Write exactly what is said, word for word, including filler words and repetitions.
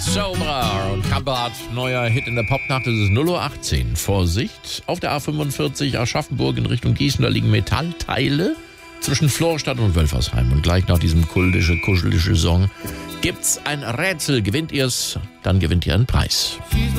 Sobra und Kampert, neuer Hit in der Popnacht, es ist null Uhr achtzehn. Vorsicht, auf der A fünfundvierzig Aschaffenburg in Richtung Gießen, da liegen Metallteile zwischen Florstadt und Wölfersheim. Und gleich nach diesem kultische, kuschelige Song gibt's ein Rätsel. Gewinnt ihr's, dann gewinnt ihr einen Preis.